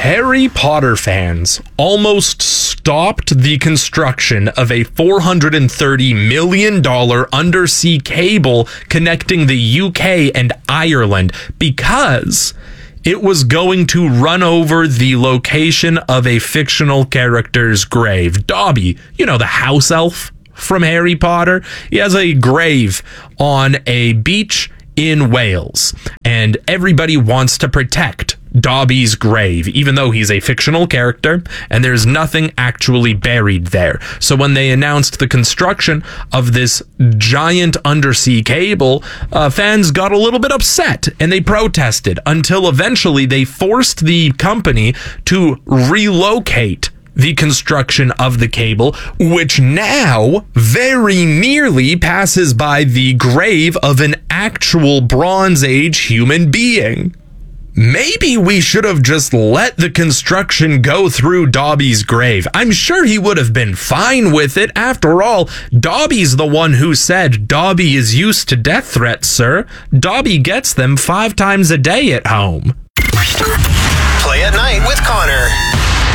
Harry Potter fans almost stopped the construction of a $430 million undersea cable connecting the UK and Ireland because it was going to run over the location of a fictional character's grave. Dobby, you know, the house elf from Harry Potter, he has a grave on a beach in Wales, and everybody wants to protect Dobby's grave, even though he's a fictional character and there's nothing actually buried there. So when they announced the construction of this giant undersea cable, fans got a little bit upset and they protested until eventually they forced the company to relocate the construction of the cable, which now very nearly passes by the grave of an actual Bronze Age human being. Maybe we should have just let the construction go through Dobby's grave. I'm sure he would have been fine with it. After all, Dobby's the one who said Dobby is used to death threats, sir. Dobby gets them 5 times a day at home. Play at Night with Connor.